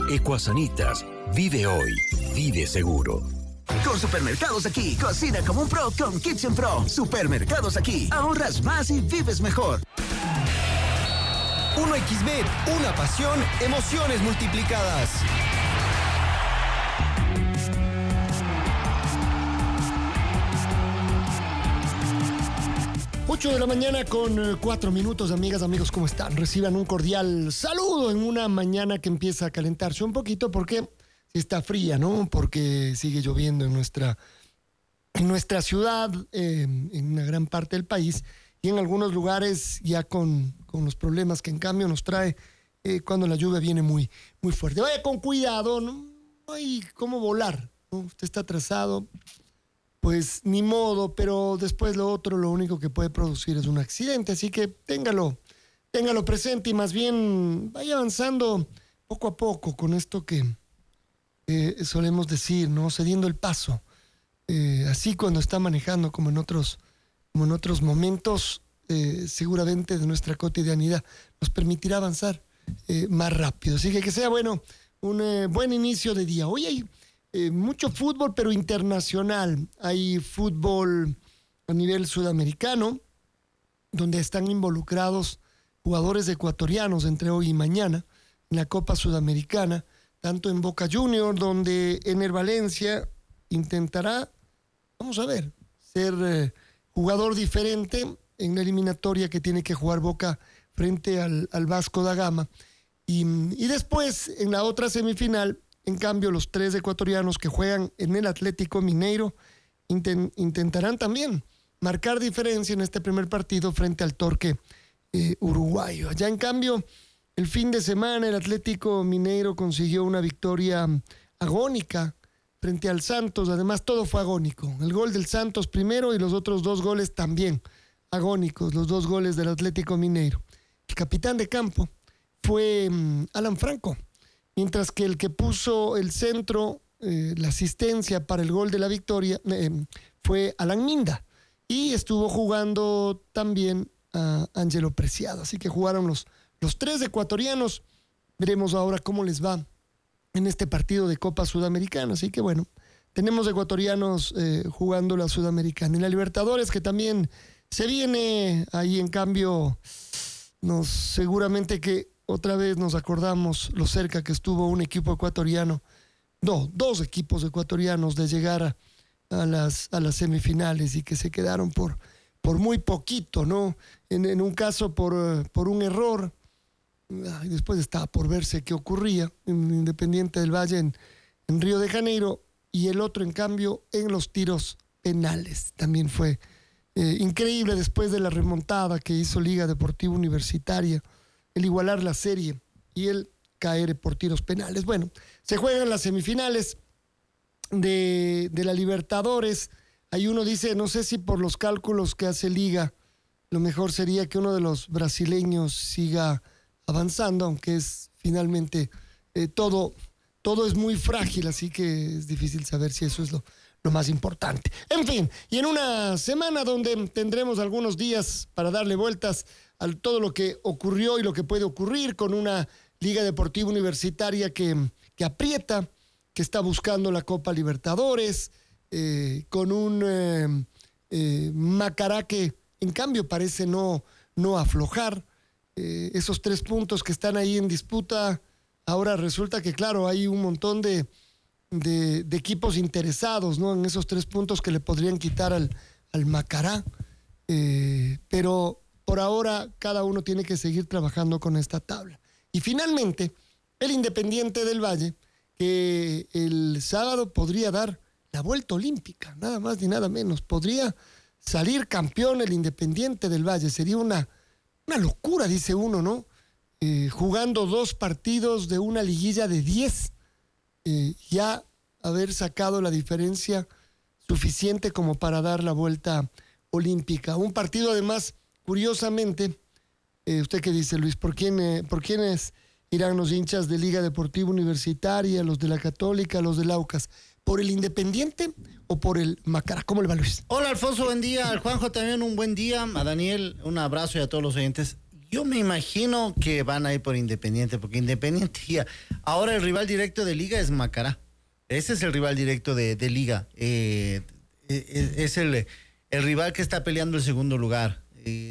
Ecuasanitas, vive hoy, vive seguro. Con Supermercados Aquí, cocina como un pro con Kitchen Pro. Supermercados Aquí, ahorras más y vives mejor. 1xBet, una pasión, emociones multiplicadas. 8 de la mañana con 4 minutos, amigas, amigos, ¿cómo están? Reciban un cordial saludo en una mañana que empieza a calentarse un poquito porque sí está fría, ¿no? Porque sigue lloviendo en nuestra ciudad, en una gran parte del país y en algunos lugares ya con los problemas que en cambio nos trae cuando la lluvia viene muy, muy fuerte. Vaya con cuidado, no hay cómo volar, ¿no? Usted está atrasado, pues ni modo, pero después lo único que puede producir es un accidente, así que téngalo presente y más bien vaya avanzando poco a poco con esto que solemos decir, ¿no? Cediendo el paso, así cuando está manejando como en otros momentos, seguramente de nuestra cotidianidad nos permitirá avanzar más rápido, así que sea bueno, un buen inicio de día. Hoy hay mucho fútbol, pero internacional. Hay fútbol a nivel sudamericano, donde están involucrados jugadores ecuatorianos entre hoy y mañana en la Copa Sudamericana, tanto en Boca Juniors, donde Ener Valencia intentará, vamos a ver, ser jugador diferente en la eliminatoria que tiene que jugar Boca frente al Vasco da Gama. Y después, en la otra semifinal, en cambio, los 3 ecuatorianos que juegan en el Atlético Mineiro intentarán también marcar diferencia en este primer partido frente al Torque uruguayo. Allá, en cambio, el fin de semana el Atlético Mineiro consiguió una victoria agónica frente al Santos. Además, todo fue agónico. El gol del Santos primero y los otros 2 goles también agónicos, los 2 goles del Atlético Mineiro. El capitán de campo fue Alan Franco, mientras que el que puso el centro, la asistencia para el gol de la victoria, fue Alan Minda. Y estuvo jugando también a Ángelo Preciado. Así que jugaron los 3 ecuatorianos. Veremos ahora cómo les va en este partido de Copa Sudamericana. Así que bueno, tenemos ecuatorianos jugando la Sudamericana. Y la Libertadores, que también se viene ahí, en cambio, seguramente que otra vez nos acordamos lo cerca que estuvo un equipo ecuatoriano, 2 equipos ecuatorianos de llegar a las semifinales y que se quedaron por muy poquito, ¿no? En un caso por un error, y después estaba por verse qué ocurría en Independiente del Valle en Río de Janeiro, y el otro, en cambio, en los tiros penales. También fue increíble después de la remontada que hizo Liga Deportiva Universitaria, el igualar la serie y el caer por tiros penales. Bueno, se juegan las semifinales de la Libertadores. Ahí uno dice, no sé si por los cálculos que hace Liga, lo mejor sería que uno de los brasileños siga avanzando, aunque es finalmente todo es muy frágil, así que es difícil saber si eso es lo más importante. En fin, y en una semana donde tendremos algunos días para darle vueltas a todo lo que ocurrió y lo que puede ocurrir, con una Liga Deportiva Universitaria que aprieta, que está buscando la Copa Libertadores, con un Macará que en cambio parece no aflojar. Esos 3 puntos que están ahí en disputa, ahora resulta que claro, hay un montón de equipos interesados, ¿no?, en esos 3 puntos que le podrían quitar al Macará, pero por ahora cada uno tiene que seguir trabajando con esta tabla. Y finalmente, el Independiente del Valle, que el sábado podría dar la vuelta olímpica, nada más ni nada menos. Podría salir campeón el Independiente del Valle. Sería una locura, dice uno, ¿no? Jugando 2 partidos de una liguilla de 10, ya haber sacado la diferencia suficiente como para dar la vuelta olímpica. Un partido, además, curiosamente, ¿usted qué dice, Luis? ¿Por quiénes irán los hinchas de Liga Deportiva Universitaria, los de la Católica, los del Aucas? ¿Por el Independiente o por el Macará? ¿Cómo le va, Luis? Hola, Alfonso, buen día. Al Juanjo también un buen día. A Daniel, un abrazo, y a todos los oyentes. Yo me imagino que van a ir por Independiente, porque Independiente ya... Ahora el rival directo de Liga es Macará. Ese es el rival directo de Liga. Es el rival que está peleando el segundo lugar.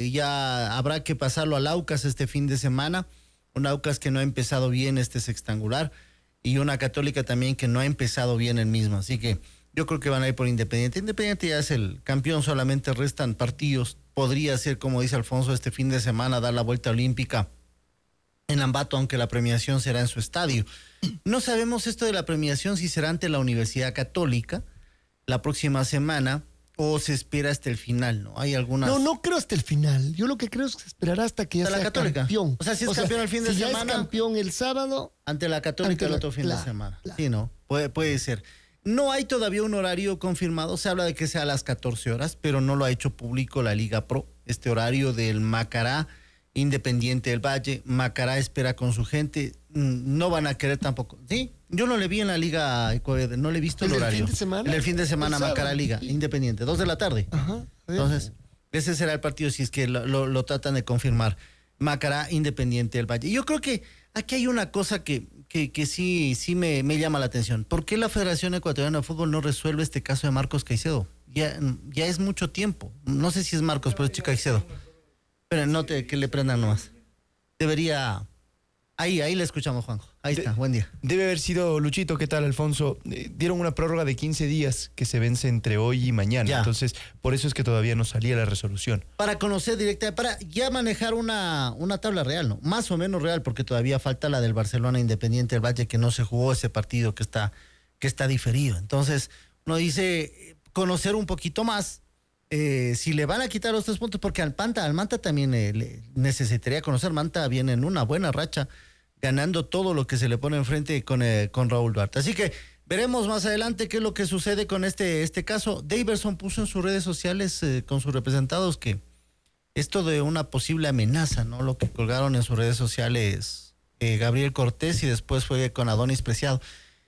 Ya habrá que pasarlo al Aucas este fin de semana. Un Aucas que no ha empezado bien este sextangular. Y una Católica también que no ha empezado bien el mismo. Así que yo creo que van a ir por Independiente. Independiente ya es el campeón, solamente restan partidos. Podría ser, como dice Alfonso, este fin de semana dar la vuelta olímpica en Ambato, aunque la premiación será en su estadio. No sabemos esto de la premiación si será ante la Universidad Católica la próxima semana o se espera hasta el final, ¿no? Hay algunas... No creo hasta el final. Yo lo que creo es que se esperará hasta que ya sea la Católica. Campeón. O sea, si es campeón el fin de semana... Si ya es campeón el sábado... Ante la Católica el otro fin de semana. Sí, ¿no? Puede ser. No hay todavía un horario confirmado. Se habla de que sea a las 14 horas, pero no lo ha hecho público la Liga Pro. Este horario del Macará, Independiente del Valle. Macará espera con su gente. No van a querer tampoco. Sí, yo no le vi en la Liga, no le he visto el horario. Fin de semana? El fin de semana, Macará Liga, Independiente, 2 de la tarde. Ajá. Entonces, ese será el partido si es que lo tratan de confirmar. Macará, Independiente del Valle. Yo creo que aquí hay una cosa que sí me llama la atención. ¿Por qué la Federación Ecuatoriana de Fútbol no resuelve este caso de Marcos Caicedo? Ya es mucho tiempo. No sé si es Marcos, pero es Caicedo. Pero que le prendan nomás. Debería... Ahí le escuchamos, Juanjo. Ahí está, buen día. Debe haber sido, Luchito, ¿qué tal, Alfonso? Dieron una prórroga de 15 días que se vence entre hoy y mañana. Ya. Entonces, por eso es que todavía no salía la resolución. Para conocer directamente, para ya manejar una tabla real, ¿no? Más o menos real, porque todavía falta la del Barcelona Independiente del Valle, que no se jugó ese partido que está diferido. Entonces, uno dice, conocer un poquito más, si le van a quitar los 3 puntos, porque al Manta también le necesitaría conocer. Manta viene en una buena racha, ganando todo lo que se le pone enfrente con Raúl Duarte. Así que veremos más adelante qué es lo que sucede con este caso. Daverson puso en sus redes sociales con sus representados que esto de una posible amenaza, ¿no? Lo que colgaron en sus redes sociales Gabriel Cortés y después fue con Adonis Preciado.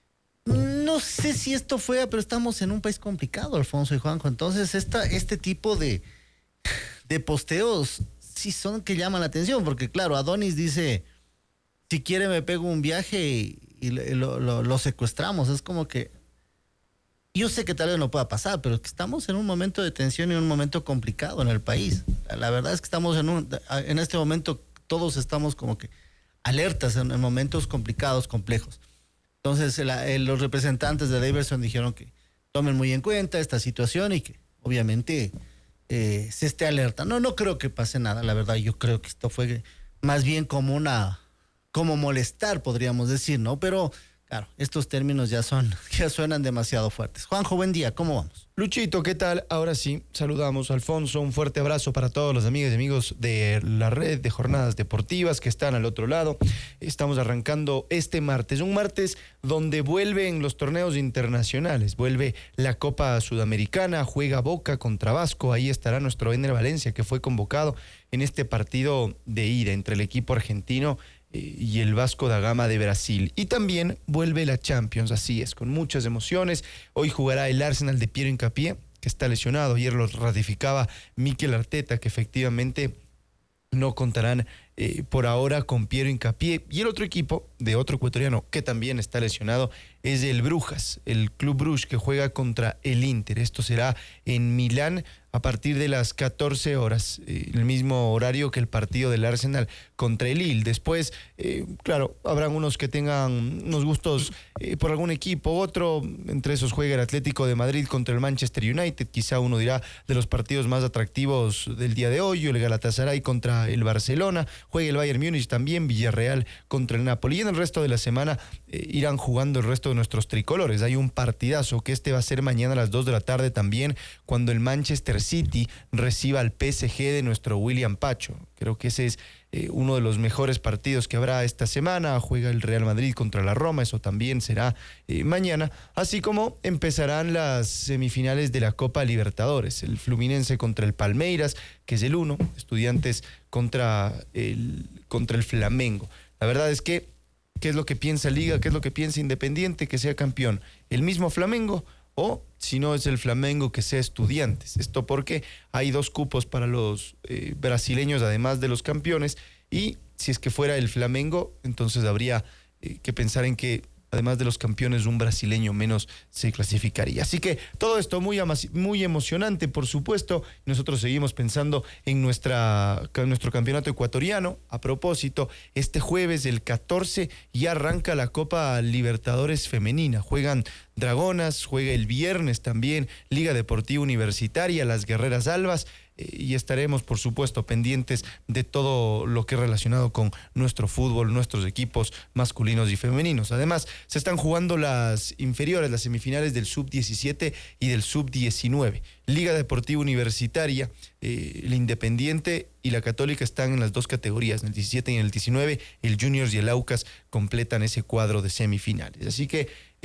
No sé si esto fue, pero estamos en un país complicado, Alfonso y Juanjo. Entonces este tipo de posteos sí son que llaman la atención, porque claro, Adonis dice... Si quiere me pego un viaje y lo secuestramos. Es como que... Yo sé que tal vez no pueda pasar, pero es que estamos en un momento de tensión y un momento complicado en el país. La verdad es que estamos en este momento, todos estamos como que alertas en momentos complicados, complejos. Entonces los representantes de Daverson dijeron que tomen muy en cuenta esta situación y que obviamente se esté alerta. No creo que pase nada, la verdad. Yo creo que esto fue más bien como molestar, podríamos decir, ¿no? Pero, claro, estos términos ya suenan demasiado fuertes. Juanjo, buen día, ¿cómo vamos? Luchito, ¿qué tal? Ahora sí, saludamos a Alfonso, un fuerte abrazo para todos los amigas y amigos de la red de jornadas deportivas que están al otro lado. Estamos arrancando este martes, un martes donde vuelven los torneos internacionales, vuelve la Copa Sudamericana, juega Boca contra Vasco, ahí estará nuestro Ener Valencia que fue convocado en este partido de ida entre el equipo argentino y el Vasco da Gama de Brasil. Y también vuelve la Champions, así es, con muchas emociones. Hoy jugará el Arsenal de Piero Hincapié, que está lesionado. Ayer lo ratificaba Mikel Arteta, que efectivamente no contarán por ahora con Piero Hincapié. Y el otro equipo de otro ecuatoriano que también está lesionado es el Brujas, el Club Bruges, que juega contra el Inter. Esto será en Milán a partir de las 14 horas, el mismo horario que el partido del Arsenal contra el Lille. Después, claro, habrán unos que tengan unos gustos por algún equipo, otro, entre esos juega el Atlético de Madrid contra el Manchester United, quizá uno dirá de los partidos más atractivos del día de hoy, el Galatasaray contra el Barcelona, juega el Bayern Múnich también, Villarreal contra el Napoli, y en el resto de la semana irán jugando el resto de nuestros tricolores. Hay un partidazo que va a ser mañana a las 2 de la tarde también, cuando el Manchester City reciba al PSG de nuestro William Pacho. Creo que ese es uno de los mejores partidos que habrá esta semana. Juega el Real Madrid contra la Roma, eso también será mañana, así como empezarán las semifinales de la Copa Libertadores, el Fluminense contra el Palmeiras, que es el 1, Estudiantes contra el Flamengo. La verdad es que, ¿qué es lo que piensa Liga? ¿Qué es lo que piensa Independiente? Que sea campeón el mismo Flamengo, o si no es el Flamengo, que sea Estudiantes. Esto porque hay 2 cupos para los brasileños, además de los campeones, Y si es que fuera el Flamengo, entonces habría que pensar en que además de los campeones, un brasileño menos se clasificaría. Así que todo esto muy emocionante, por supuesto. Nosotros seguimos pensando en nuestro campeonato ecuatoriano. A propósito, este jueves, el 14, ya arranca la Copa Libertadores Femenina. Juegan Dragonas, juega el viernes también Liga Deportiva Universitaria, las Guerreras Albas. Y estaremos, por supuesto, pendientes de todo lo que es relacionado con nuestro fútbol, nuestros equipos masculinos y femeninos. Además, se están jugando las inferiores, las semifinales del Sub-17 y del Sub-19. Liga Deportiva Universitaria, el Independiente y la Católica están en las dos categorías, en el 17 y en el 19. El Juniors y el Aucas completan ese cuadro de semifinales. Así que,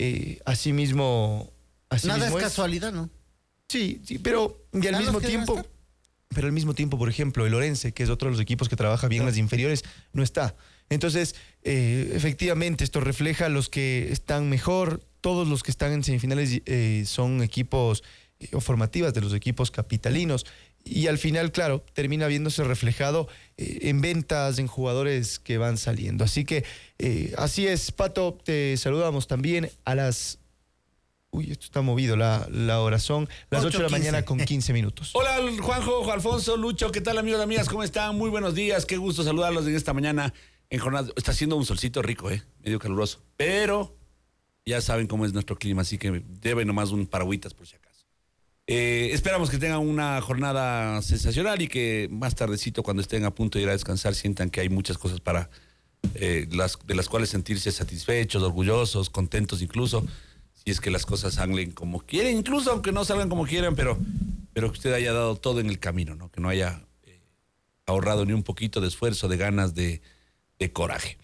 asimismo... Nada es casualidad, ¿no? Sí, pero y al mismo tiempo... Pero al mismo tiempo, por ejemplo, el Orense, que es otro de los equipos que trabaja bien las inferiores, no está. Entonces, efectivamente, esto refleja a los que están mejor. Todos los que están en semifinales son equipos o formativas de los equipos capitalinos. Y al final, claro, termina viéndose reflejado en ventas, en jugadores que van saliendo. Así que, así es, Pato, te saludamos también a las... Uy, esto está movido, la hora son las 8 de la mañana con 15 minutos. Hola, Juanjo, Alfonso, Lucho, ¿qué tal, amigos y amigas? ¿Cómo están? Muy buenos días, qué gusto saludarlos en esta mañana en jornada. Está haciendo un solcito rico, medio caluroso, pero ya saben cómo es nuestro clima, así que debe nomás un paragüitas por si acaso. Esperamos que tengan una jornada sensacional y que más tardecito, cuando estén a punto de ir a descansar, sientan que hay muchas cosas para de las cuales sentirse satisfechos, orgullosos, contentos incluso. Y es que las cosas salgan como quieren, incluso aunque no salgan como quieran, pero que usted haya dado todo en el camino, ¿no? Que no haya ahorrado ni un poquito de esfuerzo, de ganas, de coraje.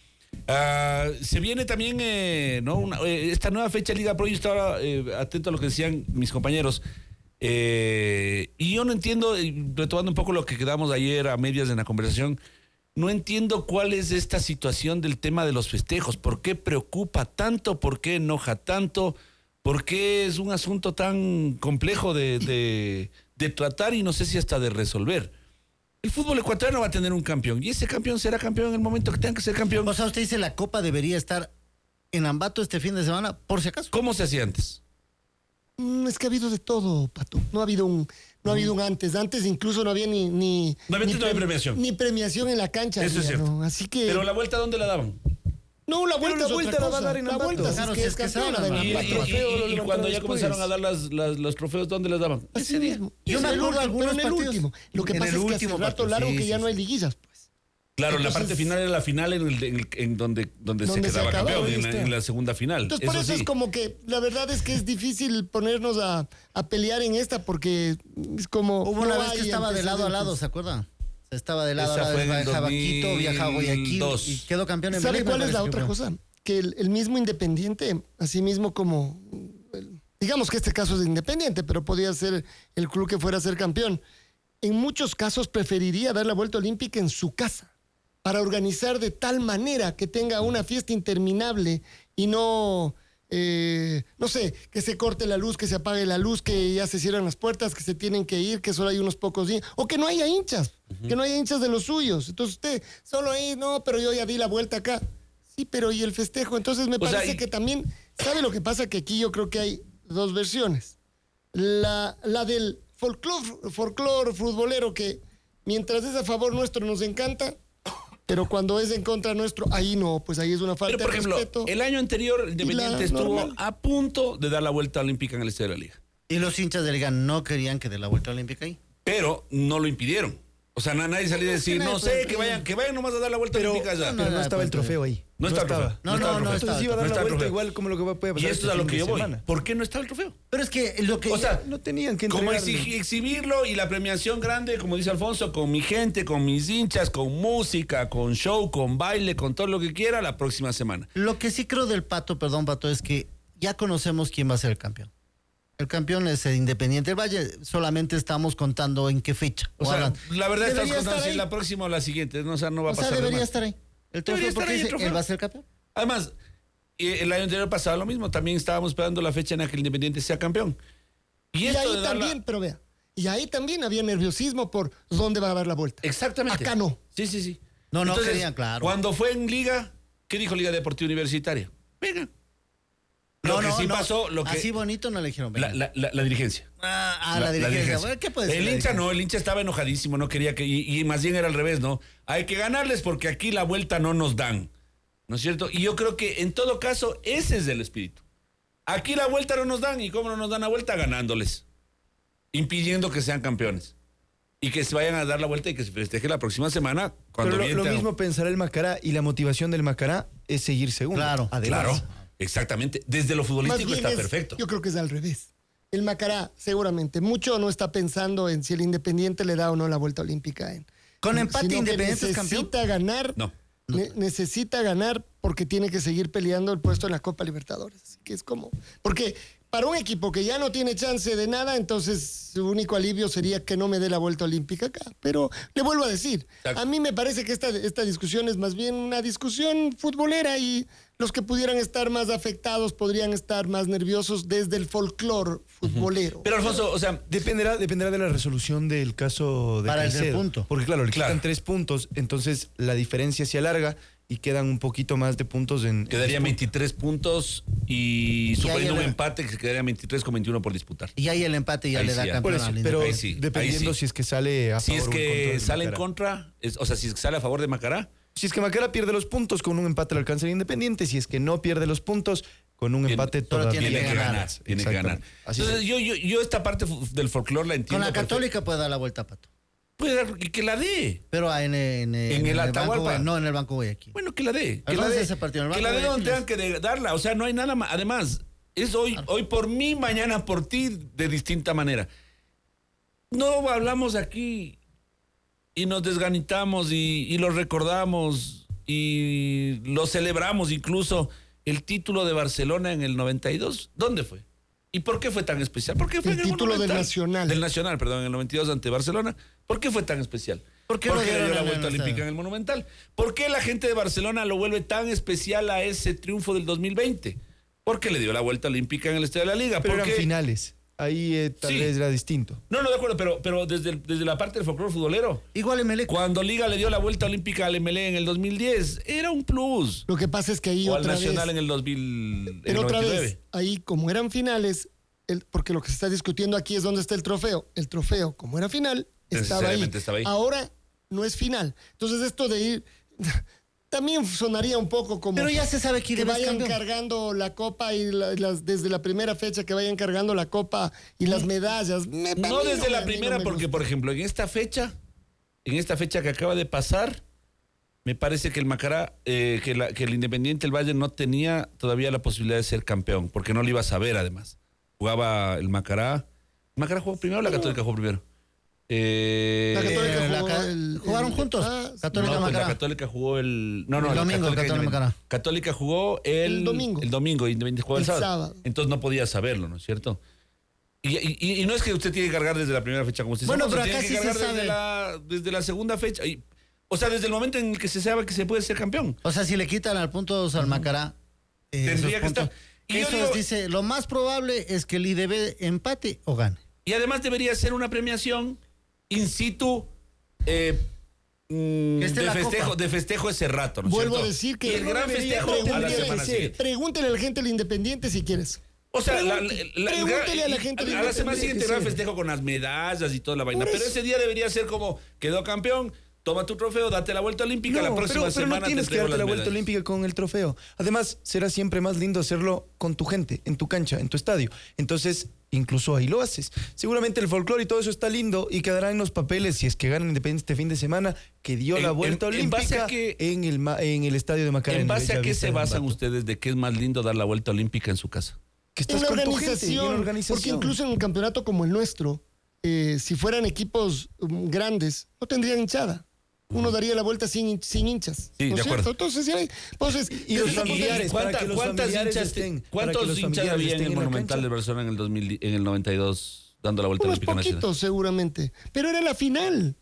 Se viene también esta nueva fecha de Liga Pro. Yo estaba atento a lo que decían mis compañeros. Y yo no entiendo, retomando un poco lo que quedamos ayer a medias en la conversación, no entiendo cuál es esta situación del tema de los festejos. ¿Por qué preocupa tanto? ¿Por qué enoja tanto? ¿Por qué es un asunto tan complejo de tratar y no sé si hasta de resolver? El fútbol ecuatoriano va a tener un campeón y ese campeón será campeón en el momento que tenga que ser campeón. O sea, usted dice la Copa debería estar en Ambato este fin de semana, por si acaso. ¿Cómo se hacía antes? Es que ha habido de todo, Pato. No ha habido un antes. Antes incluso no había ni premiación. Ni premiación en la cancha. Eso es cierto. ¿no? Así que... Pero la vuelta, ¿dónde la daban? No, la vuelta la va a dar en la Ambato. vuelta, Claro, si es que es saben, campeona de Ambato. Y cuando ya comenzaron a dar los trofeos, ¿dónde les daban? Ese mismo. Yo me acuerdo algunos pero en el partidos. último. Lo que En pasa el es que último hace rato partido, largo sí, que ya sí, no hay liguillas, pues. Claro, Entonces, la parte final era la final en donde se quedaba acabó, campeón, ahí está. en la segunda final. Entonces, por eso sí. es como que la verdad es que es difícil ponernos a pelear en esta porque es como... Hubo una no vez que hay estaba de lado a lado, antecedentes. ¿se acuerda? Estaba de lado a Esa lado, fue en el viajaba a Quito, viajaba a Guayaquil 2002. y quedó campeón en ¿Sabe Belén. cuál es la me otra parece que cosa? Que el mismo Independiente, así mismo como... Digamos que este caso es Independiente, pero podía ser el club que fuera a ser campeón. En muchos casos preferiría dar la vuelta olímpica en su casa para organizar de tal manera que tenga una fiesta interminable y no sé, que se corte la luz, que se apague la luz, que ya se cierran las puertas, que se tienen que ir, que solo hay unos pocos días, o que no haya hinchas, que no haya hinchas de los suyos. Entonces usted solo ahí, no, pero yo ya di la vuelta acá. Sí, pero ¿y el festejo? Entonces me parece que también, ¿sabe lo que pasa? Que aquí yo creo que hay dos versiones. La del folclore futbolero que mientras es a favor nuestro nos encanta, pero cuando es en contra nuestro, ahí no, pues ahí es una falta Pero, por ejemplo, de respeto. el año anterior Independiente estuvo normal. a punto de dar la vuelta olímpica en el Estadio de la Liga. Y los hinchas de Liga no querían que dé la vuelta olímpica ahí. Pero no lo impidieron. O sea, nadie salió a decir, no sé, que vayan nomás a dar la vuelta olímpica allá. Pero no estaba el trofeo ahí. No está el trofeo. No Entonces estaba. iba a dar No está la el vuelta trofeo. igual como lo que puede pasar. Y esto es a lo que yo voy. Semana. ¿Por qué no estaba el trofeo? Pero es que lo que... O sea, No tenían que como entregarlo. exhibirlo y la premiación grande, como dice Alfonso, con mi gente, con mis hinchas, con música, con show, con baile, con todo lo que quiera, la próxima semana. Lo que sí creo del Pato, es que ya conocemos quién va a ser el campeón. El campeón es el Independiente del Valle, solamente estamos contando en qué fecha. O sea, la verdad estamos debería contando estar si ahí. la próxima o la siguiente, no, o sea, no va a O sea, pasar debería más. estar ahí. El Debería trofeo, estar porque ahí el dice, trofeo. él va a ser campeón. Además, el año anterior pasaba lo mismo, también estábamos esperando la fecha en la que el Independiente sea campeón. Y esto ahí de dar también, pero vea, y ahí también había nerviosismo por dónde va a dar la vuelta. Exactamente. Acá no. Sí. No Entonces, querían, claro. Cuando fue en Liga, ¿qué dijo Liga Deportiva Universitaria? Venga. Lo que sí pasó, así bonito no le dijeron. La dirigencia. La dirigencia. Bueno, ¿qué puede ser? El hincha estaba enojadísimo, no quería que, y más bien era al revés, ¿no? Hay que ganarles porque aquí la vuelta no nos dan, ¿no es cierto? Y yo creo que en todo caso ese es el espíritu. Aquí la vuelta no nos dan, y cómo no nos dan la vuelta, ganándoles, impidiendo que sean campeones. Y que se vayan a dar la vuelta y que se festeje la próxima semana. Cuando Pero lo mismo pensará el Macará, y la motivación del Macará es seguir segundo. Claro, claro, exactamente. Desde lo futbolístico está perfecto. Yo creo que es al revés. El Macará, seguramente, mucho no está pensando en si el Independiente le da o no la vuelta olímpica. Con empate Independiente es campeón. Necesita ganar. No. Necesita ganar porque tiene que seguir peleando el puesto en la Copa Libertadores. Así que es como... Porque para un equipo que ya no tiene chance de nada, entonces su único alivio sería que no me dé la vuelta olímpica acá. Pero le vuelvo a decir, a mí me parece que esta discusión es más bien una discusión futbolera, y los que pudieran estar más afectados podrían estar más nerviosos desde el folclore futbolero. Pero Alfonso, o sea, dependerá de la resolución del caso de para Caicedo. el punto. Porque claro, le quitan 3 puntos, entonces la diferencia se alarga y quedan un poquito más de puntos en... Quedarían 23 puntos y suponiendo un el- empate que se quedarían 23 con 21 por disputar. Y ahí el empate ya Ahí le da sí, ya. campeón Por eso, al pero Independiente. dependiendo si es que sale a Si favor es o en contra que del sale en Macará. contra, o sea, si es que sale a favor de Macará, Si es que Macará pierde los puntos, con un empate le alcanza el Independiente. Si es que no pierde los puntos, con un empate solo todavía tiene tiene que ganar. Tiene que ganar. Exactamente. Así Entonces, es. yo esta parte del folclore la Con entiendo. la perfecto. Católica puede dar la vuelta, Pato. Puede dar y que la dé. Pero en el Atahualpa. Banco, no, en el Banco Guayaquil. Bueno, que la dé. Que ¿A la dónde dé. es ese partido? ¿En el Que la Banco dé donde tengan Guayaquil? que darla. O sea, no hay nada más. Además, es hoy por mí, mañana por ti, de distinta manera. No hablamos aquí y nos desganitamos y lo recordamos y lo celebramos incluso el título de Barcelona en el 92. ¿Dónde fue? ¿Y por qué fue tan especial? ¿Por qué fue El en el título del Monumental? Nacional. Del Nacional, perdón, en el 92 ante Barcelona. ¿Por qué fue tan especial? ¿Por qué Porque lo le dio dieron la en el vuelta olímpica estadio? en el Monumental. ¿Por qué la gente de Barcelona lo vuelve tan especial a ese triunfo del 2020? Porque le dio la vuelta olímpica en el Estadio de la Liga. Pero porque... eran finales. Ahí tal Sí. vez era distinto. No, de acuerdo, pero desde la parte del folclore futbolero, Igual Emelec. cuando Liga le dio la vuelta olímpica al MLE en el 2010, era un plus. Lo que pasa es que ahí O al otra Nacional vez... en el 2000, en Pero el otra 99. vez, ahí como eran finales, porque lo que se está discutiendo aquí es dónde está el trofeo. El trofeo, como era final, estaba ahí. Necesariamente estaba ahí. Ahora no es final. Entonces esto de ir... También sonaría un poco como... Pero ya se sabe quién que es vayan campeón. cargando la copa y desde la primera fecha que vayan cargando la copa y las medallas. No desde la primera, porque, por ejemplo, en esta fecha que acaba de pasar, me parece que el Macará, que el Independiente del Valle no tenía todavía la posibilidad de ser campeón, porque no lo iba a saber, además. Jugaba el Macará. ¿El Macará jugó primero o la Católica jugó primero? La Católica la jugó ca- ¿jugaron juntos? Católica No, pues Macará. la Católica jugó el... No, El la domingo, Católica Católica Macará. Católica jugó el domingo. El domingo, Independiente jugó el El sábado. sábado. Entonces no podía saberlo, ¿no es cierto? Y no es que usted tiene que cargar desde la primera fecha como usted Bueno, dice, pero tiene acá que sí se cargar desde la segunda fecha. O sea, desde el momento en el que se sabe que se puede ser campeón. O sea, si le quitan al punto al Macará, Tendría esos que puntos, estar. Y yo eso digo- dice, lo más probable es que el IDB empate o gane. Y además debería ser una premiación in situ esté la copa. de festejo ese rato, ¿no es Vuelvo cierto? a decir que Y el gran debería- festejo a la semana siguiente. Pregúntele a la gente del Independiente si quieres. O sea, Pregúntele a la gente del a la semana Independiente, siguiente gran sí. festejo con las medallas y toda la vaina. Por Pero eso. ese día debería ser como, quedó campeón, toma tu trofeo, date la vuelta olímpica, la próxima pero semana no tienes te que entrego darte la las vuelta medallas. olímpica con el trofeo. Además, será siempre más lindo hacerlo con tu gente, en tu cancha, en tu estadio. Entonces, incluso ahí lo haces. Seguramente el folclore y todo eso está lindo y quedará en los papeles, si es que gana Independiente este fin de semana, que dio la vuelta en base olímpica a que- en el estadio de Macará. ¿En base a qué Bellavista se de basan Ambato. ustedes de que es más lindo dar la vuelta olímpica en su casa? Que estás En la con tu gente, organización, en la organización. porque incluso en un campeonato como el nuestro, si fueran equipos grandes, no tendrían hinchada. Uno daría la vuelta sin hinchas. Sí, ¿no de es acuerdo. cierto? Entonces, Y los familiares, para que los ¿Cuántas familiares hinchas, estén- para que ¿cuántos los hinchas familiares había en estén el en la Monumental cancha? de Barcelona en el 92 dando la vuelta unos olímpica nacional? poquitos seguramente, pero era la final.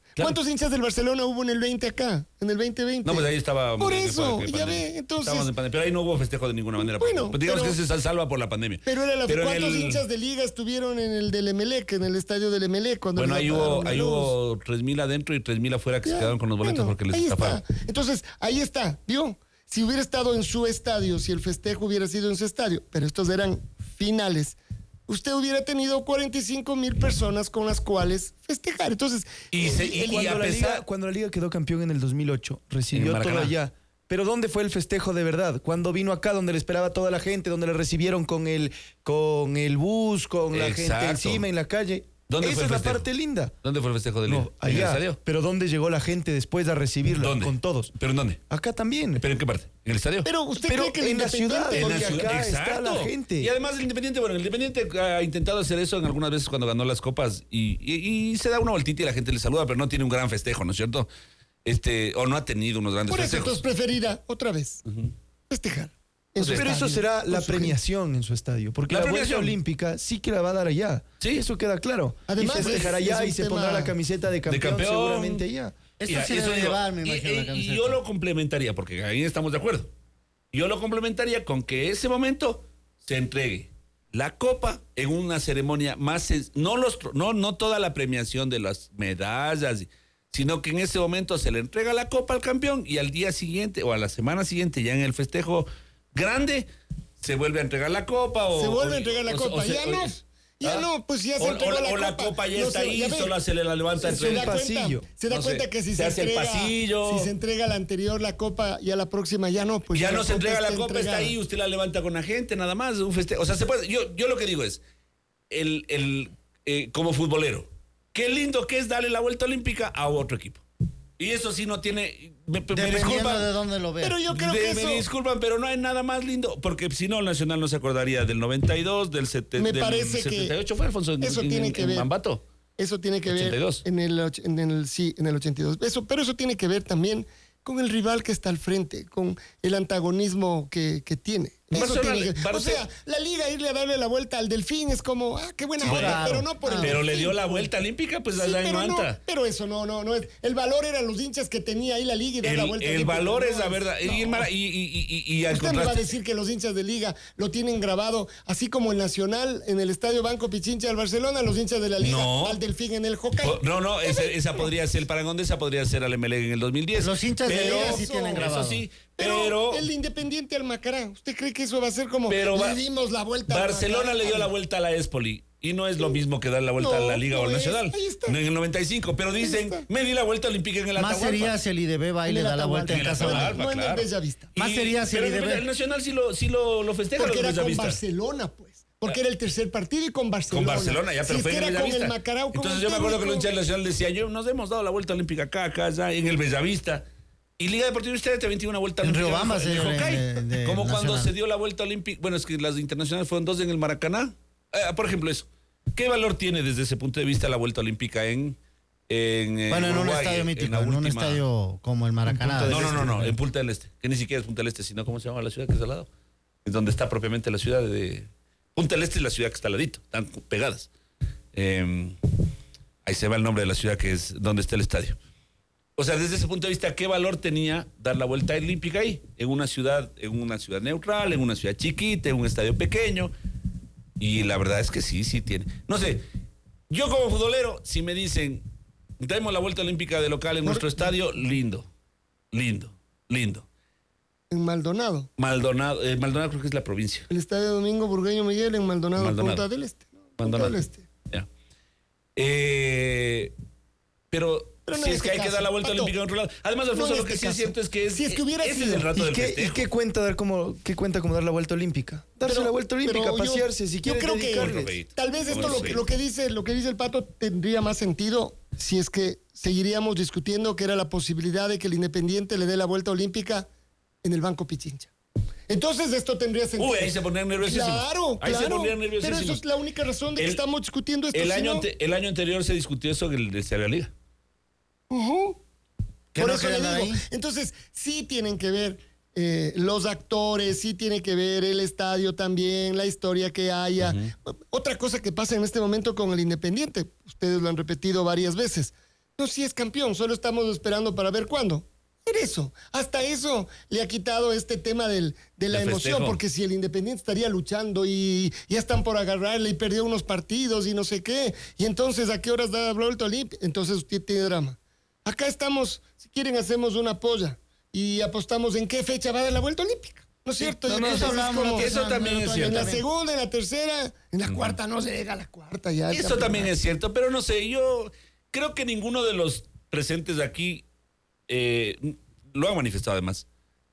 Claro. ¿Cuántos hinchas del Barcelona hubo en el 20 acá? En el 2020. No, pues ahí estaba. Por en eso, época de ya pandemia. ve, entonces. Estábamos en pandemia, pero ahí no hubo festejo de ninguna manera. Bueno, Pues digamos pero- que se salva por la pandemia. Pero era Pero en ¿cuántos el- hinchas de liga estuvieron en el del Emelec, en el estadio del Emelec? Cuando Bueno, les ahí apagaron hubo, la ahí luz? hubo 3,000 adentro y 3,000 afuera que se Ya, quedaron con los boletos bueno, porque les ahí estafaron. está. Entonces, ahí está, ¿vio? Si hubiera estado en su estadio, si el festejo hubiera sido en su estadio, pero estos eran finales, usted hubiera tenido 45,000 personas con las cuales festejar. Entonces, Y Cuando a la, pesar. Liga, cuando la Liga quedó campeón en el 2008, recibió En todo Maracaná. allá. Pero ¿dónde fue el festejo de verdad? Cuando vino acá, donde le esperaba toda la gente, donde le recibieron con el bus, con la gente Exacto. encima en la calle. ¿Dónde Esa fue el es la festejo? parte linda. ¿Dónde fue el festejo del Liga? No, ¿En el allá. estadio? Pero ¿dónde llegó la gente después a recibirlo? ¿Dónde? Con todos. ¿Pero en dónde? Acá también. ¿Pero en qué parte? ¿En el estadio? pero usted Pero cree que el en la ciudad, Independiente- En la porque ciudad, acá está exacto. la gente. Y además el Independiente ha intentado hacer eso en algunas veces cuando ganó las copas y se da una voltita y la gente le saluda, pero no tiene un gran festejo, ¿no es cierto? O no ha tenido unos grandes Por eso, festejos. entonces preferirá otra vez festejar. en su Pero eso estadio, será con la su gente. premiación en su estadio, porque La la vuelta premiación. olímpica sí que la va a dar allá. Sí. Eso queda claro. Además, y festejará es allá un y se tema- pondrá la camiseta de campeón, campeón. seguramente allá. Esto Mira, sí eso debe digo, llevar, me y- imagino, la y camiseta. yo lo complementaría, porque ahí estamos de acuerdo. Yo lo complementaría con que ese momento se entregue la copa en una ceremonia más, no toda la premiación de las medallas, sino que en ese momento se le entrega la copa al campeón y al día siguiente o a la semana siguiente, ya en el festejo grande, se vuelve a entregar la copa. Se vuelve a entregar la copa. se- Ya no. Ya ¿Ah? no, pues ya se entregó o la copa ya está ahí, solo se le la levanta se entre da un cuenta, pasillo. se da No sé, cuenta que si se se, hace el entrega, pasillo. si se entrega la anterior la copa y a la próxima ya no, pues ya no se entrega la está copa, está entregada. ahí, usted la levanta con la gente, nada más, un festejo. O sea, se puede. Yo lo que digo es, como futbolero, qué lindo que es darle la vuelta olímpica a otro equipo. Y eso sí no tiene. Me Dependiendo disculpan, de dónde lo veas. Pero yo creo que me eso disculpan, pero no hay nada más lindo, porque si no, el Nacional no se acordaría del 92, del, Me del parece que 78, fue Alfonso, eso tiene que ver. Mambato. Eso tiene que ver 82. en el 82. Pero eso tiene que ver también con el rival que está al frente, con el antagonismo que tiene. Eso Barcelona- tiene que- o sea, la liga irle a darle la vuelta al Delfín es como, qué buena onda, claro. pero no por el Pero le Delfín, dio la pues. vuelta olímpica, pues Sí, allá en pero, no, Manta. pero eso no es. El valor eran los hinchas que tenía ahí la liga y dar la vuelta. El olímpica, valor no es la verdad. no. Y al Usted me va a contraste. decir que los hinchas de liga lo tienen grabado, así como el Nacional en el Estadio Banco Pichincha del Barcelona, los hinchas de la liga No. al Delfín en el Hokkaido. No, esa podría ser el Parangón de esa podría ser al Emelec en el 2010. Los hinchas de Pero- Liga sí tienen grabado. Eso sí, Pero, pero el Independiente al Macará, ¿usted cree que eso va a ser como Pero le dimos la vuelta al Barcelona Macará? le dio la vuelta a la Espoli. Y no es lo mismo que dar la vuelta No, a la Liga no o al es. Nacional. Ahí está. En el 95. Pero dicen, está. me di la vuelta olímpica en el Más Atahualpa. sería si el IDB va y En le el da la vuelta en En el casa Atahualpa, blanca. No en el claro. Bellavista. Más sería si pero el IDB. el Nacional sí lo festeja Porque los era con Bellavista. Barcelona, pues. Porque era el tercer partido y con Barcelona. Con Barcelona, ya, pero si fue es en que el era con Bellavista. el Macará o con Entonces el yo me acuerdo que el técnico. hincha del Nacional decía, nos hemos dado la vuelta olímpica acá, allá, en el Bellavista. Y Liga Deportiva Universitaria también tiene una vuelta En olímpica Riobamba, en el señor, Hokkaido. de Como cuando Nacional. se dio la vuelta olímpica. Bueno, es que las internacionales fueron 2 en el Maracaná. Por ejemplo, eso. ¿Qué valor tiene desde ese punto de vista la vuelta olímpica Bueno, en un Uruguay, estadio mítico, la en un última- estadio como el Maracaná. No, en Punta del Este, que ni siquiera es Punta del Este, sino ¿cómo se llama la ciudad que está al lado? Es donde está propiamente la ciudad de... Punta del Este es la ciudad que está al ladito, están pegadas. Ahí se va el nombre de la ciudad que es donde está el estadio. O sea, desde ese punto de vista, ¿qué valor tenía dar la vuelta olímpica ahí? En una ciudad neutral, en una ciudad chiquita, en un estadio pequeño. Y la verdad es que sí tiene. No sé, yo como futbolero, si me dicen, demos la vuelta olímpica de local en nuestro estadio, lindo. En Maldonado. Maldonado creo que es la provincia. El Estadio Domingo Burgueño Miguel en Maldonado, Maldonado. Punta del Este. ¿no? Punta Maldonado. del Este. Ya. Pero Pero no si en es que este hay que caso, dar la vuelta Pato. olímpica en otro lado. Además, Alfonso, No en lo que este sí es caso. cierto es que Si es que hubiera ese sido. es el rato ¿Y del qué, festejo. qué cuenta qué cuenta como dar la vuelta olímpica? Darse Pero- la vuelta olímpica, pero yo- pasearse, si yo quiere creo que- dedicarle. Tal vez esto Bueno, lo que dice el Pato tendría más sentido si es que seguiríamos discutiendo que era la posibilidad de que el Independiente le dé la vuelta olímpica en el Banco Pichincha. Entonces esto tendría sentido. Uy, ahí se ponían nerviosísimos. Claro, Ahí se claro. ponían Pero nerviosísimos. eso es la única razón de que El- estamos discutiendo esto. El si año, no- el año anterior se discutió eso en el de Serie Liga. Ujú. ¿Que Por no eso le querían digo. ahí? Entonces, sí tienen que ver los actores, sí tiene que ver el estadio también, la historia que haya. Otra cosa que pasa en este momento con el Independiente, ustedes lo han repetido varias veces, No, sí es campeón, solo estamos esperando para ver cuándo. Eso, hasta eso le ha quitado este tema de la emoción, festejo. porque si el Independiente estaría luchando y ya están por agarrarle y perdió unos partidos y no sé qué, y entonces ¿a qué horas da la vuelta olímpica? Entonces usted tiene drama. Acá estamos, si quieren hacemos una polla y apostamos en qué fecha va a dar la vuelta olímpica. ¿No es cierto? no, Entonces eso es hablábamos como- la Eso también es cierto. En la segunda, en la tercera, en la cuarta no se llega a la cuarta ya. Eso también es cierto, pero no sé, yo creo que ninguno de los presentes aquí lo han manifestado además.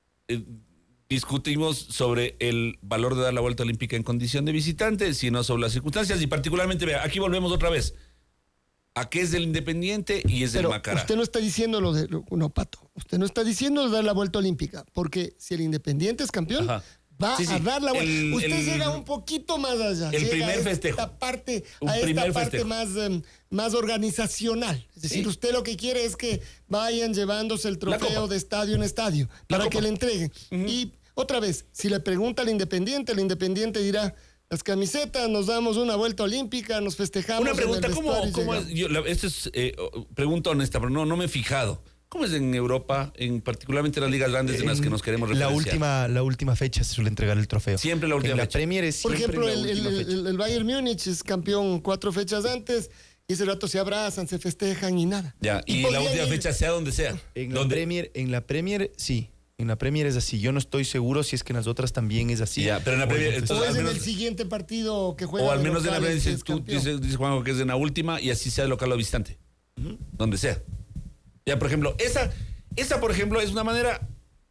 Discutimos sobre el valor de dar la vuelta olímpica en condición de visitante, sino sobre las circunstancias y particularmente, vea, aquí volvemos otra vez. ¿A qué es del Independiente y es del Pero Macará? usted no está diciendo no, Pato. Usted no está diciendo dar la vuelta olímpica, porque si el Independiente es campeón, Ajá. va Sí, sí. a dar la vuelta. Usted el- llega un poquito más allá. el llega primer a festejo. esta parte, Un a esta primer parte festejo. más organizacional. Es decir, Sí. usted lo que quiere es que vayan llevándose el La trofeo copa. de estadio en estadio La para copa. que le entreguen. Y otra vez, si le pregunta al Independiente, el Independiente dirá: las camisetas, nos damos una vuelta olímpica, nos festejamos. Una en pregunta, el ¿cómo vestuario y es? llegamos. Esto es pregunta honesta, pero no me he fijado. ¿Cómo es en Europa, particularmente en las ligas grandes en las que nos queremos referenciar? La última fecha se suele entregar el trofeo. Siempre la última En la fecha. Premier es Por siempre ejemplo, la última fecha. el Bayern Múnich es campeón 4 fechas antes y ese rato se abrazan, se festejan y nada. Ya, y la podrían última ir- fecha sea donde sea. En la Donde- Premier, sí. En la Premier es así. Yo no estoy seguro si es que en las otras también es así. Ya, pero en la Premier, O entonces, es al en menos- el siguiente partido que juega. o al de menos en la local, Premier si dices, es tú campeón. dices Juanjo que es en la última y así sea de local o visitante. Donde sea. Ya, por ejemplo, esa, por ejemplo, es una manera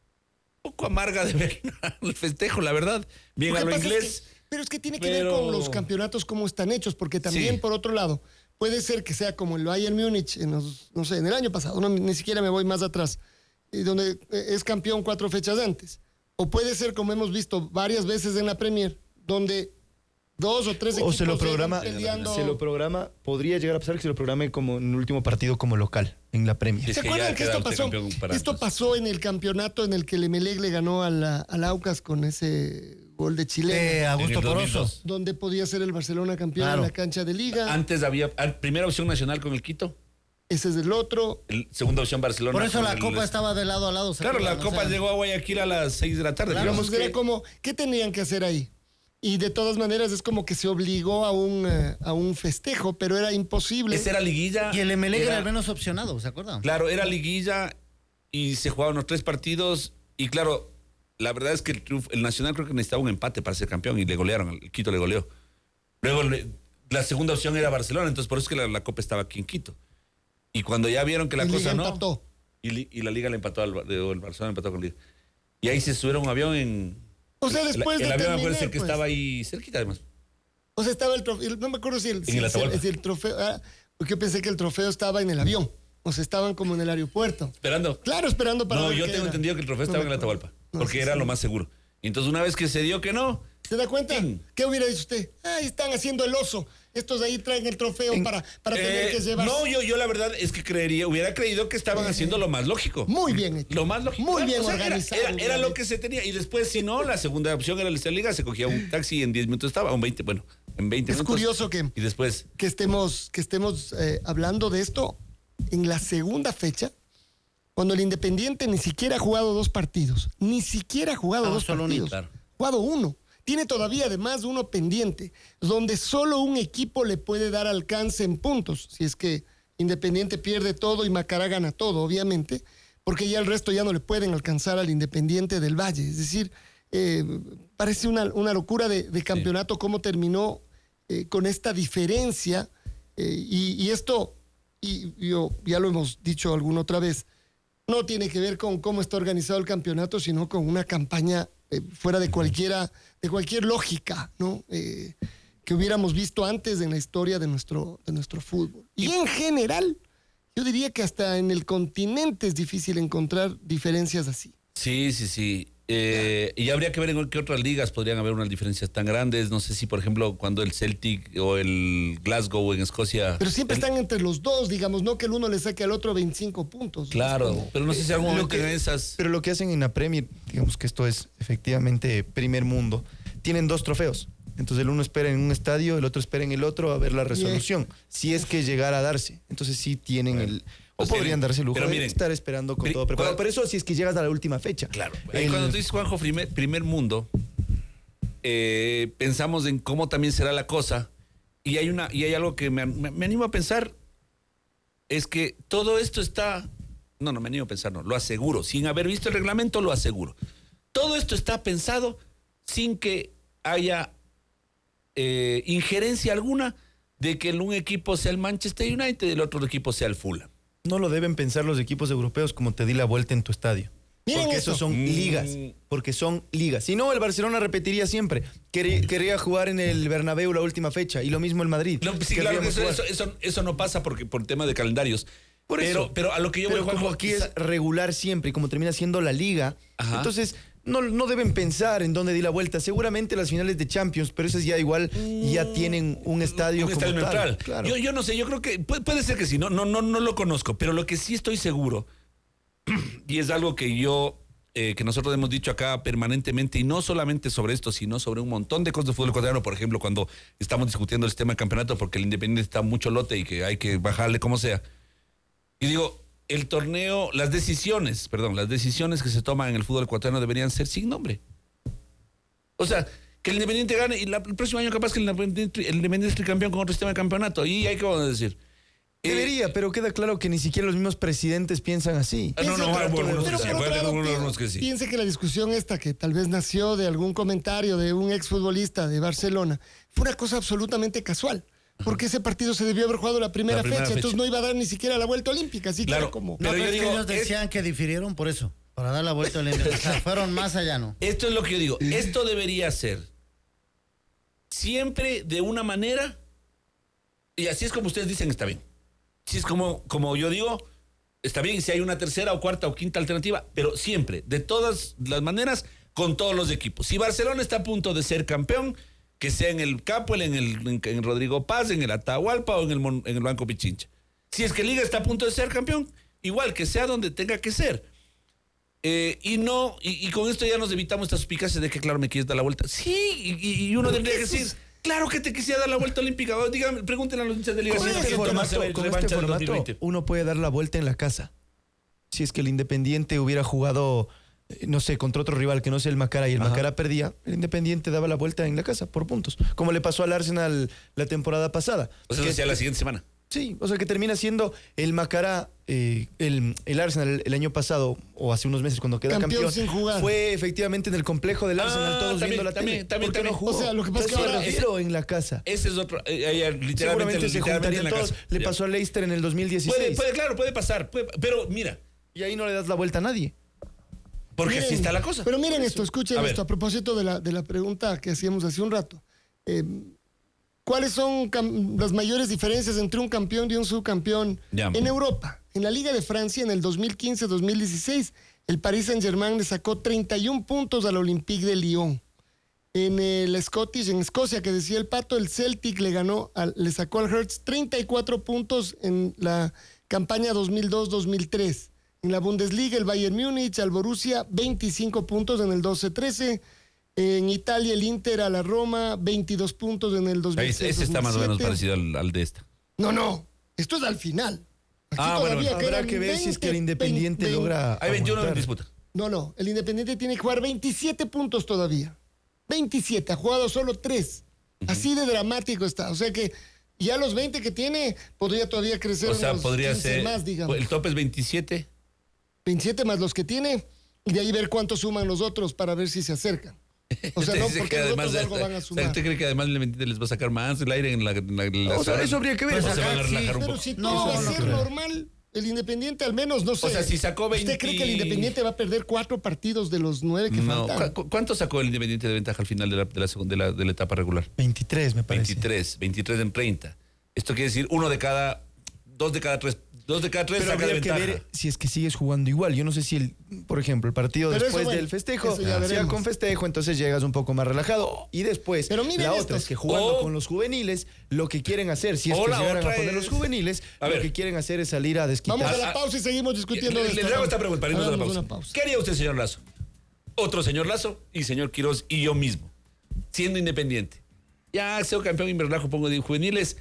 un poco amarga de ver el festejo, la verdad. Bien Lo a que lo pasa es inglés. pero es que tiene que pero- ver con los campeonatos cómo están hechos, porque también, Sí. por otro lado, puede ser que sea como el Bayern Múnich, no sé, en el año pasado, ni siquiera me voy más atrás, donde es campeón 4 fechas antes. O puede ser, como hemos visto varias veces en la Premier, donde 2 o 3 O equipos se lo llegan programa, peleando. podría llegar a pasar que se lo programe como en el último partido como local, en la Premier. Es ¿Se que acuerdan ya que esto queda usted pasó? campeón para Esto antes. pasó en el campeonato en el que el Emelec le ganó al Aucas con ese gol de Chile, Augusto En el Poroso. 2002. donde podía ser el Barcelona campeón Claro. en la cancha de Liga. Antes había primera opción nacional con el Quito, Ese es el otro. segunda opción Barcelona. Por eso con la el- copa estaba de lado a lado. ¿se Claro, la acuerdan? O copa sea, llegó a Guayaquil a las 6 de la tarde. Claro, Digamos Digamos, que era como, ¿qué tenían que hacer ahí? Y de todas maneras es como que se obligó a un festejo, pero era imposible. esa era liguilla. Y el Emelec era era- el menos opcionado, ¿se acuerdan? Claro, era liguilla y se jugaban los 3 partidos. Y claro, la verdad es que el Nacional creo que necesitaba un empate para ser campeón y le golearon, el Quito le goleó. Luego la segunda opción era Barcelona, entonces por eso es que la Copa estaba aquí en Quito. Y cuando ya vieron que la Y cosa Liga no... empató. Y la Liga le empató, el Barcelona empató con Liga. Y ahí se subieron a un avión en... O sea, después el de avión, terminar, acuérdense que pues. estaba ahí cerquita además. O sea, estaba el trofeo. No me acuerdo si el Atahualpa. trofeo. Porque yo pensé que el trofeo estaba en el avión. O sea, estaban como en el aeropuerto. Esperando. Claro, esperando para No, ver yo qué tengo era. entendido que el trofeo No estaba me en el acuerdo. Atahualpa. No, Porque sí, era sí. lo más seguro. Y entonces una vez que se dio que no... ¿Se da cuenta? Sí. ¿Qué hubiera dicho usted? Ahí están haciendo el oso. Estos ahí traen el trofeo para tener que llevar. No, yo la verdad es que hubiera creído que estaban haciendo lo más lógico. Muy bien hecho. Lo más lógico. Muy bien O sea, organizado. Era lo que se tenía. Y después, si no, la segunda opción era el Estadio Liga. Se cogía un taxi y en 10 minutos estaba, en 20 Es minutos. curioso que Y después, estemos hablando de esto en la segunda fecha, cuando el Independiente ni siquiera ha jugado 2 partidos. Ni siquiera ha jugado 2 solo uno, partidos. claro. Jugado 1. Tiene todavía además uno pendiente, donde solo un equipo le puede dar alcance en puntos. Si es que Independiente pierde todo y Macará gana todo, obviamente, porque ya el resto ya no le pueden alcanzar al Independiente del Valle. Es decir, parece una locura de campeonato cómo terminó con esta diferencia. Y esto, yo ya lo hemos dicho alguna otra vez, no tiene que ver con cómo está organizado el campeonato, sino con una campaña fuera de cualquier lógica, ¿no? Que hubiéramos visto antes en la historia de nuestro fútbol. Y en general, yo diría que hasta en el continente es difícil encontrar diferencias así. sí. Y habría que ver en qué otras ligas podrían haber unas diferencias tan grandes. No sé si, por ejemplo, cuando el Celtic o el Glasgow en Escocia. Pero siempre están entre los dos, digamos, no que el uno le saque al otro 25 puntos. Claro, Es como- pero no sé si algún momento en esas. Pero lo que hacen en la Premier, digamos que esto es efectivamente primer mundo, tienen 2 trofeos. Entonces el uno espera en un estadio, el otro espera en el otro a ver la resolución. Si es que llegara a darse. Entonces sí tienen O podrían darse el lujo pero de miren, estar esperando con todo preparado. Pero eso si es que llegas a la última fecha. Claro. Cuando tú dices, Juanjo, primer mundo, pensamos en cómo también será la cosa. Y hay algo que me animo a pensar, es que todo esto está... No, me animo a pensar, no, lo aseguro. Sin haber visto el reglamento, lo aseguro. Todo esto está pensado sin que haya injerencia alguna de que un equipo sea el Manchester United y el otro equipo sea el Fulham. No lo deben pensar los equipos europeos como te di la vuelta en tu estadio. Miren Porque esto. esos son ligas. Porque son ligas. Si no, el Barcelona repetiría siempre. Quería jugar en el Bernabéu la última fecha. Y lo mismo el Madrid. No, sí, claro, Querríamos jugar. eso no pasa por tema de calendarios. Pero a lo que yo Pero voy, Juanjo, como aquí es regular siempre y como termina siendo la liga, Ajá. entonces no deben pensar en dónde di la vuelta. Seguramente las finales de Champions, pero esas ya igual ya tienen un estadio un como estadio tal. neutral. Claro. Yo no sé, yo creo que puede ser que sí, no lo conozco, pero lo que sí estoy seguro, y es algo que que nosotros hemos dicho acá permanentemente, y no solamente sobre esto, sino sobre un montón de cosas de fútbol ecuatoriano, por ejemplo, cuando estamos discutiendo el sistema de campeonato, porque el Independiente está mucho lote y que hay que bajarle como sea. Y digo, el torneo, las decisiones que se toman en el fútbol ecuatoriano deberían ser sin nombre. O sea, que el Independiente gane y el próximo año capaz que el Independiente es tricampeón con otro sistema de campeonato. Y hay que decir. Debería, pero queda claro que ni siquiera los mismos presidentes piensan así. Algunos que sí. Piense que la discusión esta, que tal vez nació de algún comentario de un exfutbolista de Barcelona, fue una cosa absolutamente casual. Porque ese partido se debió haber jugado la primera fecha, entonces no iba a dar ni siquiera la vuelta olímpica, así Claro, que era como... No, pero yo es que digo, ellos decían que difirieron por eso, para dar la vuelta olímpica. O sea, fueron más allá, ¿no? Esto es lo que yo digo. Esto debería ser siempre de una manera, y así es como ustedes dicen, está bien. Si es como yo digo, está bien si hay una tercera o cuarta o quinta alternativa, pero siempre, de todas las maneras, con todos los equipos. Si Barcelona está a punto de ser campeón, que sea en el Capel, en el Rodrigo Paz, en el Atahualpa o en el Banco Pichincha. Si es que Liga está a punto de ser campeón, igual que sea donde tenga que ser. Y con esto ya nos evitamos esta suspicacia de que, claro, me quieres dar la vuelta. Sí, y uno tendría que decir, claro que te quisiera dar la vuelta olímpica. Díganme, pregúntenle a los hinchas de Liga. Con este formato, uno puede dar la vuelta en la casa. Si es que el Independiente hubiera jugado, no sé, contra otro rival que no sea el Macará y el Macará perdía, el Independiente daba la vuelta en la casa por puntos. Como le pasó al Arsenal la temporada pasada. O sea, decía la siguiente semana. Sí, o sea que termina siendo el Macará, el Arsenal el año pasado, o hace unos meses cuando queda campeón, sin jugar. fue efectivamente en el complejo del Arsenal, todos también, viendo la tele. también. No jugó. O sea, lo que pasa es que ahora- pero en la casa. Ese es otro. Literalmente Seguramente se en juntarían la todos. casa. Le Ya. pasó a Leicester en el 2016. Puede pasar. Pero mira, Y ahí no le das la vuelta a nadie. porque Miren, así está la cosa. Pero miren esto, escuchen A ver. esto, a propósito de la pregunta que hacíamos hace un rato. ¿Cuáles son las mayores diferencias entre un campeón y un subcampeón Ya. en Europa? En la Liga de Francia, en el 2015-2016, el Paris Saint-Germain le sacó 31 puntos al Olympique de Lyon. En el Scottish, en Escocia, que decía el Pato, el Celtic le sacó al Hertz 34 puntos en la campaña 2002-2003. En la Bundesliga, el Bayern Múnich al Borussia 25 puntos en el 12-13. En Italia, el Inter a la Roma 22 puntos en el 2006. Ese está más o menos parecido al de esta. No. Esto es al final. Aquí todavía bueno, quedan Habrá que ver si es que el 20, Independiente 20. logra. Hay 21 en aguantar. disputa. No. El Independiente tiene que jugar 27 puntos todavía. 27. Ha jugado solo 3. Así de dramático está. O sea que ya los 20 que tiene podría todavía crecer O sea, unos podría 15 ser. más, digamos. El tope es 27. 27 más los que tiene. Y de ahí ver cuánto suman los otros para ver si se acercan. O sea, no, Usted dice porque que los además otros algo van a o sea, sumar. ¿usted cree que además el Independiente les va a sacar más el aire en la O sea, eso habría que ver. o se van a acá sí, relajar un Pero poco? si todo No, va a no ser creo. normal, el Independiente al menos, no sé. O sea, si sacó 20... ¿Usted cree que el Independiente va a perder 4 partidos de los 9 que No. faltan? ¿Cuánto sacó el Independiente de ventaja al final de la etapa regular? 23, me parece. 23 en 30. Esto quiere decir dos de cada tres Pero saca de habría que ventaja. ver si es que sigues jugando igual. Yo no sé si, por ejemplo, el partido Pero después eso, bueno, del festejo, eso ya sea veremos. con festejo, entonces llegas un poco más relajado. Y después, Pero miren la estos. otra es que jugando O- con los juveniles, lo que quieren hacer, si es o que la llegaran a otra poner los es- juveniles, A lo ver. que quieren hacer es salir a desquitar. Vamos a la pausa y seguimos discutiendo de Le esto. hago esta pregunta para irnos a la Hagamos pausa. una pausa. ¿Qué haría usted, señor Lazo? Otro señor Lazo y señor Quiroz y yo mismo, siendo independiente. Ya, sea campeón invernal, pongo de juveniles.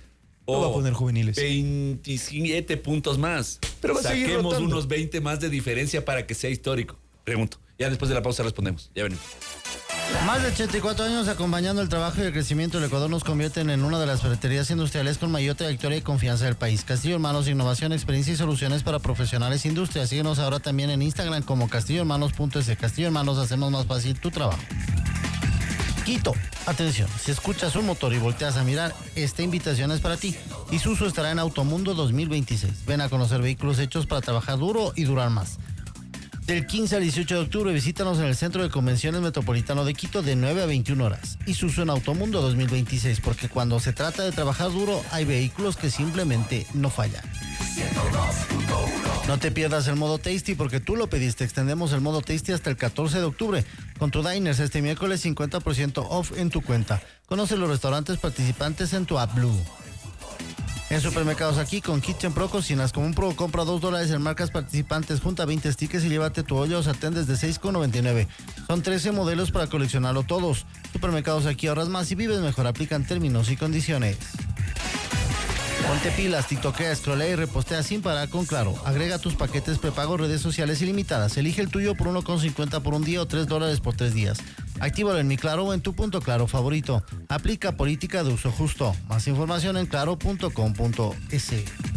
No va a poner juveniles. 27 puntos más. Pero va a seguir Saquemos rotando. unos 20 más de diferencia para que sea histórico. Pregunto. Ya después de la pausa respondemos. Ya venimos. Más de 84 años acompañando el trabajo y el crecimiento del Ecuador nos convierten en una de las ferreterías industriales con mayor trayectoria y confianza del país. Castillo Hermanos, innovación, experiencia y soluciones para profesionales e industria. Síguenos ahora también en Instagram como castillohermanos.es. Castillo Hermanos, hacemos más fácil tu trabajo. Quito, atención, si escuchas un motor y volteas a mirar, esta invitación es para ti. Isuzu estará en Automundo 2026. Ven a conocer vehículos hechos para trabajar duro y durar más. Del 15 al 18 de octubre, visítanos en el Centro de Convenciones Metropolitano de Quito de 9 a 21 horas. Isuzu en Automundo 2026, porque cuando se trata de trabajar duro, hay vehículos que simplemente no fallan. 102.1. No te pierdas el modo Tasty, porque tú lo pediste. Extendemos el modo Tasty hasta el 14 de octubre. Con tu Diners este miércoles 50% off en tu cuenta. Conoce los restaurantes participantes en tu app Blue. En Supermercados Aquí, con Kitchen Pro cocinas como un pro, compra $2 en marcas participantes, junta 20 stickers y llévate tu olla o sartén desde $6,99. Son 13 modelos para coleccionarlo todos. Supermercados Aquí, ahorras más y vives mejor. Aplican términos y condiciones. Ponte pilas, tiktokea, scrollea y repostea sin parar con Claro. Agrega tus paquetes prepago, redes sociales ilimitadas. Elige el tuyo por 1,50 por un día o $3 por 3 días. Actívalo en Mi Claro o en tu punto Claro favorito. Aplica política de uso justo. Más información en claro.com.es.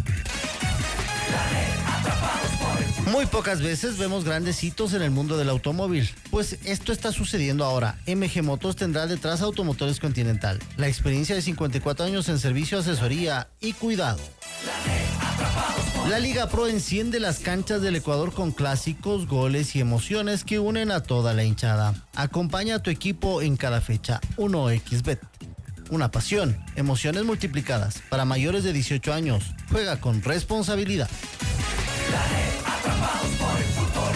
Muy pocas veces vemos grandes hitos en el mundo del automóvil. Pues esto está sucediendo ahora. MG Motors tendrá detrás Automotores Continental. La experiencia de 54 años en servicio, asesoría y cuidado. La Liga Pro enciende las canchas del Ecuador con clásicos, goles y emociones que unen a toda la hinchada. Acompaña a tu equipo en cada fecha. 1xBet. Una pasión, emociones multiplicadas. Para mayores de 18 años, juega con responsabilidad. Atrapados por el fútbol,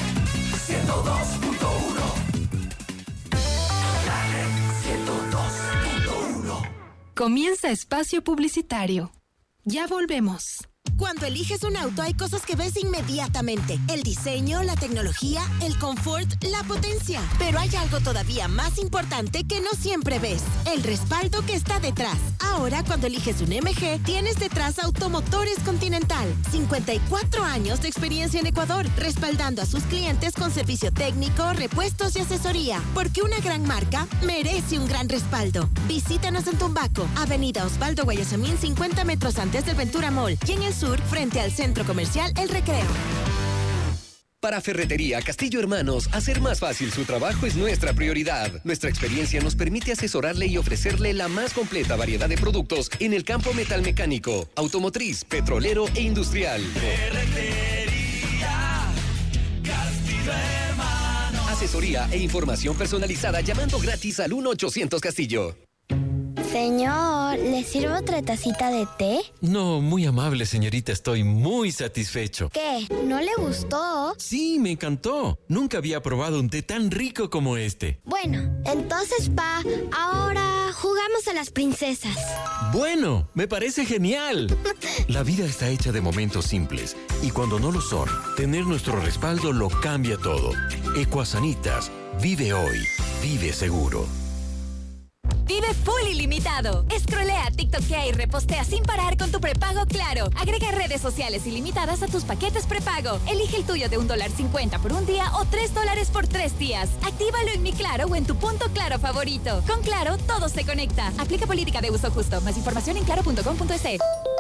102.1. Comienza espacio publicitario. Ya volvemos. Cuando eliges un auto hay cosas que ves inmediatamente. El diseño, la tecnología, el confort, la potencia. Pero hay algo todavía más importante que no siempre ves. El respaldo que está detrás. Ahora cuando eliges un MG, tienes detrás Automotores Continental. 54 años de experiencia en Ecuador, respaldando a sus clientes con servicio técnico, repuestos y asesoría. Porque una gran marca merece un gran respaldo. Visítanos en Tumbaco, Avenida Osvaldo Guayasamín, 50 metros antes del Ventura Mall. Y en el sur, frente al Centro Comercial El Recreo. Para Ferretería Castillo Hermanos, hacer más fácil su trabajo es nuestra prioridad. Nuestra experiencia nos permite asesorarle y ofrecerle la más completa variedad de productos en el campo metalmecánico, automotriz, petrolero e industrial. Ferretería Castillo Hermanos. Asesoría e información personalizada llamando gratis al 1-800 Castillo. Señor, ¿le sirvo otra tacita de té? No, muy amable, señorita. Estoy muy satisfecho. ¿Qué? ¿No le gustó? Sí, me encantó. Nunca había probado un té tan rico como este. Bueno, entonces, ahora jugamos a las princesas. Bueno, me parece genial. La vida está hecha de momentos simples. Y cuando no lo son, tener nuestro respaldo lo cambia todo. Ecuasanitas. Vive hoy. Vive seguro. Vive full ilimitado. Scrollea, tiktokea y repostea sin parar con tu prepago Claro. Agrega redes sociales ilimitadas a tus paquetes prepago. Elige el tuyo de $1.50 por un día o $3 por 3 días. Actívalo en Mi Claro o en tu punto Claro favorito. Con Claro, todo se conecta. Aplica política de uso justo. Más información en claro.com.es.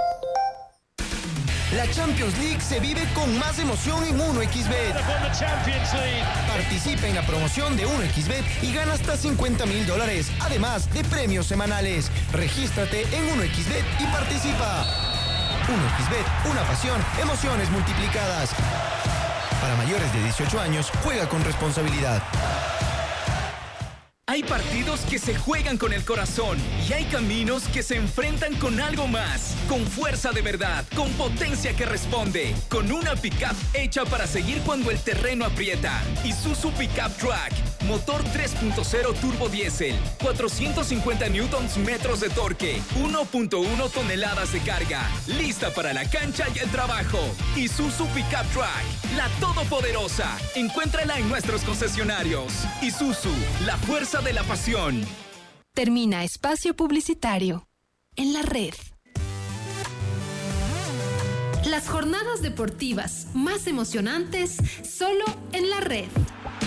La Champions League se vive con más emoción en 1xBet. Participa en la promoción de 1xBet y gana hasta $50,000, además de premios semanales. Regístrate en 1xBet y participa. 1xBet, una pasión, emociones multiplicadas. Para mayores de 18 años, juega con responsabilidad. Hay partidos que se juegan con el corazón y hay caminos que se enfrentan con algo más, con fuerza de verdad, con potencia que responde, con una pickup hecha para seguir cuando el terreno aprieta. Isuzu Pickup Track, motor 3.0 turbo diésel, 450 newtons metros de torque, 1.1 toneladas de carga, lista para la cancha y el trabajo. Isuzu Pickup Track, la todopoderosa. Encuéntrala en nuestros concesionarios. Isuzu, la fuerza de la pasión. Termina espacio publicitario. En la red. Las jornadas deportivas más emocionantes solo en la red.